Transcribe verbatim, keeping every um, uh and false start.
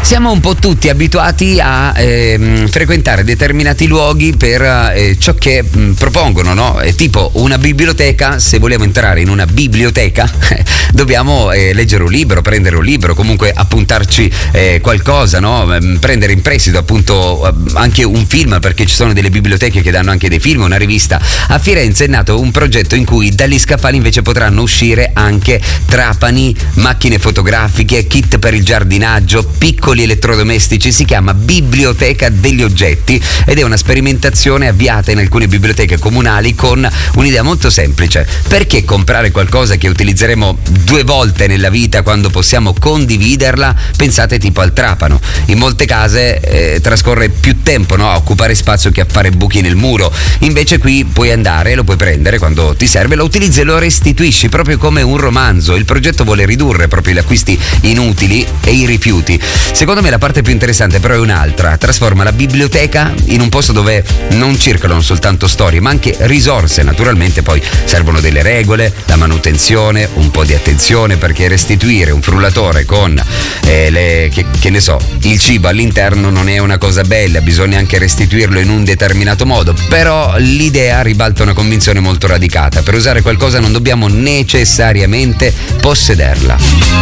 Siamo un po' tutti abituati a eh, frequentare determinati luoghi per eh, ciò che mh, propongono, no? È tipo una biblioteca. Se vogliamo entrare in una biblioteca dobbiamo eh, leggere un libro, prendere un libro, comunque appuntarci eh, qualcosa, no? Prendere in prestito appunto anche un film, perché ci sono delle biblioteche che danno anche dei film, una rivista. A Firenze è nato un progetto in cui dagli scaffali invece potranno uscire anche trapani, macchine fotografiche, kit per il giardinaggio, piccoli elettrodomestici. Si chiama Biblioteca degli Oggetti ed è una sperimentazione avviata in alcune biblioteche comunali con un'idea molto semplice: perché comprare qualcosa che utilizzeremo due volte nella vita quando possiamo condividerla? Pensate tipo al trapano. In molte case eh, trascorre più tempo, no, a occupare spazio che a fare buchi nel muro. Invece qui puoi andare, lo puoi prendere quando ti serve, lo utilizzi e lo restituisci, proprio come un romanzo. Il progetto vuole ridurre proprio gli acquisti inutili e i rifiuti. Secondo me la parte più interessante però è un'altra: trasforma la biblioteca in un posto dove non circolano soltanto storie, ma anche risorse. Naturalmente poi servono delle regole, la manutenzione, un po' di attenzione, perché restituire un frullatore con eh, le, che, che ne so, il cibo all'interno non è una cosa bella, bisogna anche restituirlo in un determinato modo. Però l'idea ribalta una convinzione molto radicata: per usare qualcosa non dobbiamo necessariamente possederla.